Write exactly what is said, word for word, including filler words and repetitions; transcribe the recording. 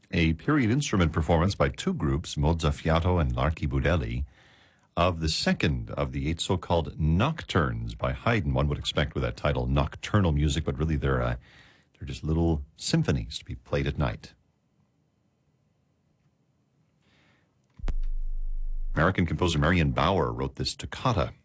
a period instrument performance by two groups, Mozzafiato and L'Archibudelli, of the second of the eight so-called nocturnes by Haydn. One would expect with that title nocturnal music, but really they're, uh, they're just little symphonies to be played at night. American composer Marion Bauer wrote this toccata